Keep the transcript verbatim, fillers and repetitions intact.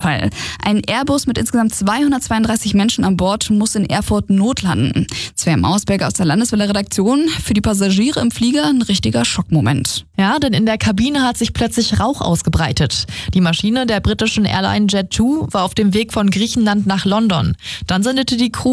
Unfall. Ein Airbus mit insgesamt zweihundertzweiunddreißig Menschen an Bord muss in Erfurt notlanden. Sven Mausberger aus der Landeswelle-Redaktion. Für die Passagiere im Flieger ein richtiger Schockmoment. Ja, denn in der Kabine hat sich plötzlich Rauch ausgebreitet. Die Maschine der britischen Airline Jet zwei war auf dem Weg von Griechenland nach London. Dann sendete die Crew